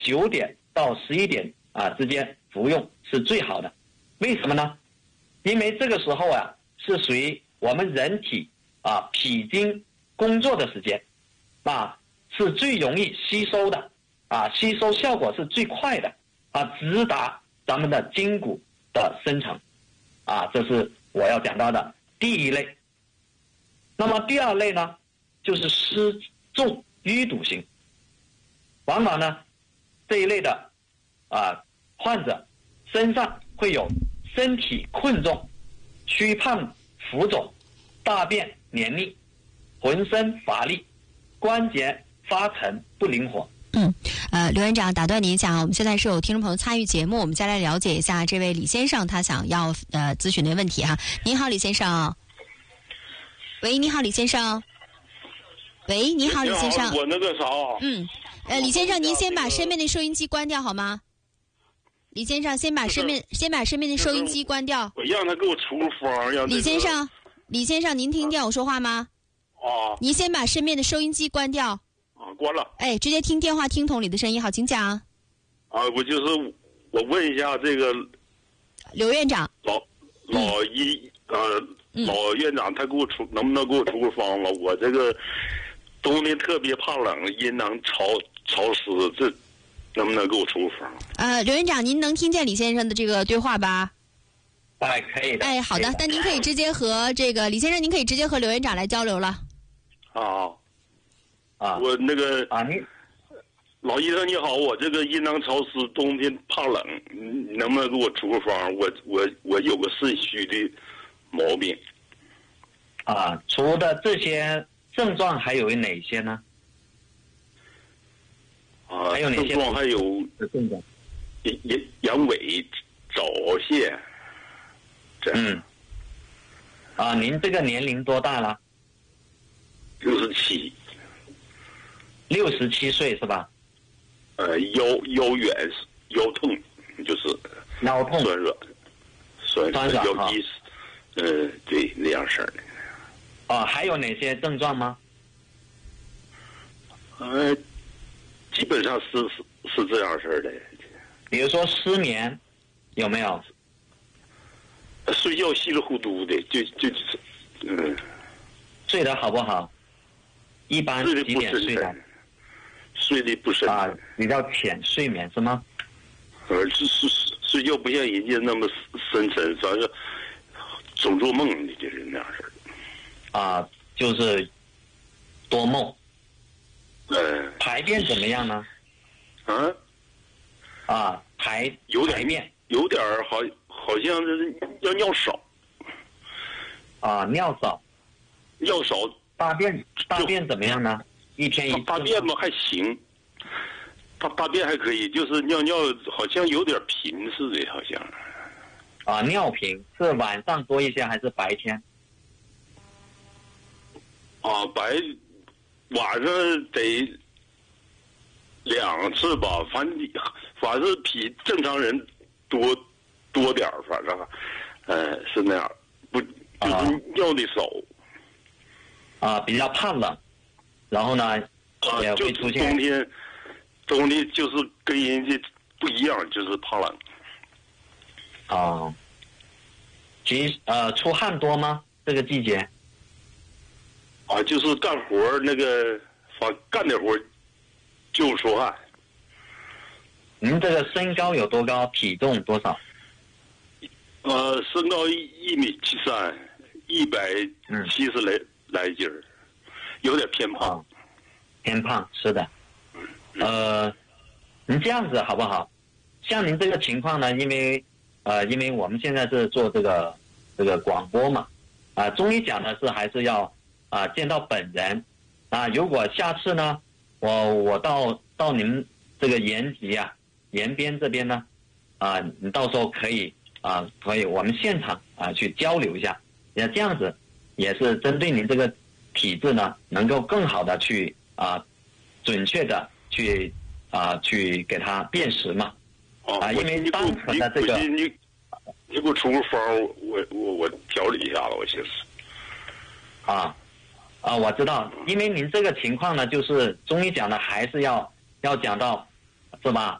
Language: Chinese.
9点到11点之间服用是最好的。为什么呢？因为这个时候是属于我们人体脾经工作的时间，是最容易吸收的，吸收效果是最快的，直达咱们的筋骨的深层，这是我要讲到的第一类。那么第二类呢，就是湿重淤堵型。往往呢，这一类的患者身上会有身体困重、虚胖浮肿、大便黏腻、浑身乏力、关节发沉不灵活。 刘院长，打断您一下，我们现在是有听众朋友参与节目，我们再来了解一下这位李先生他想要咨询的问题哈。您好，李先生。喂，你好，李先生。喂，你好，李先生。 我那个啥。 李先生，您先把身边的收音机关掉好吗？李先生，先把身边的收音机关掉。 我让他给我出个方，让李先生，您听见我说话吗？您先把身边的收音机关掉。 关了。 直接听电话听筒里的声音。好，请讲。 我问一下这个刘院长。 老院长，他能不能给我出个方子？我这个冬天特别怕冷，阴囊潮湿，这能不能给我出个方？ 刘院长，您能听见李先生的这个对话吧？ 可以的。 好的，那您可以直接和这个李先生，您可以直接和刘院长来交流了。 我那个你老医生你好，我这个阴囊潮湿，冬天怕冷，你能不能给我出个方？我有个肾虚的毛病。 除了这些症状还有哪些呢？还有哪些症状？还有症状？ 阳痿、早泄。 您这个年龄多大了 ？67。 67岁是吧？ 腰圆腰痛，就是腰痛酸软腰肌对那样式的。 还有哪些症状吗？ 基本上是这样式的。 比如说失眠有没有？ 睡觉稀里糊涂的， 睡得好不好？一般几点睡的？ 睡得不深比较浅睡眠是吗？ 睡觉不像人家那么深沉，反正总做梦的，就是那样式的。就是多梦。排便怎么样呢？排便有点好像是要尿少。 尿少。大便怎么样呢？一天一次。 大便嘛还行，大便还可以，就是尿好像有点频似的，好像。 尿频是晚上多一些还是白天？ 晚上得2次吧，反正比正常人多点儿，反正是那样，不就是尿的少。 比较怕冷，然后呢也会出现冬天就是跟人家不一样，就是怕冷。 出汗多吗？这个季节？ 就是干活那个干点活就出汗。 您这个身高有多高？体重多少？ 身高1.73米，170来斤儿，有点偏胖。 偏胖是的。您这样子好不好？像您这个情况呢，因为我们现在是做这个广播嘛，中医讲的是还是要见到本人。如果下次呢，我到你们这个延边这边呢，你到时候可以我们现场去交流一下，也这样子也是针对您这个体质呢，能够更好的去准确的去给它辨识嘛。因为单纯的这个， 你给我出个方，我调理一下子，我寻思。 我知道，因为您这个情况呢，就是中医讲的还是要讲到是吧？